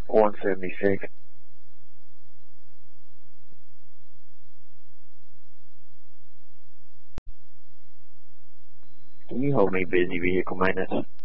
176. Can you hold me busy, vehicle maintenance?